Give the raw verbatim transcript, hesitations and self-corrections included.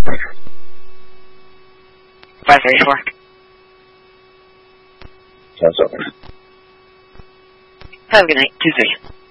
five thirty-four. Sounds over. Have a good night. two three.